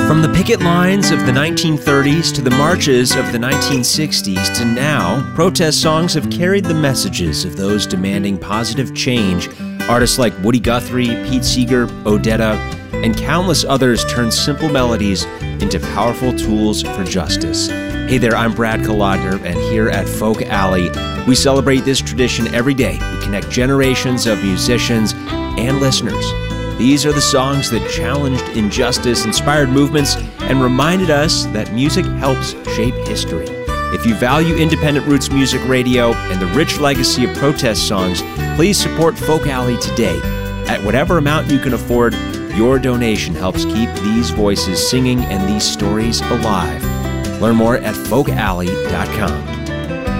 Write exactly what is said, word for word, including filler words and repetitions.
From the picket lines of the nineteen thirties to the marches of the nineteen sixties to now, protest songs have carried the messages of those demanding positive change. Artists like Woody Guthrie, Pete Seeger, Odetta, and countless others turn simple melodies into powerful tools for justice. Hey there, I'm Brad Kolodner, and here at Folk Alley, we celebrate this tradition every day. We connect generations of musicians and listeners. These are the songs that challenged injustice, inspired movements, and reminded us that music helps shape history. If you value independent roots music radio and the rich legacy of protest songs, please support Folk Alley today. At whatever amount you can afford, your donation helps keep these voices singing and these stories alive. Learn more at folk alley dot com.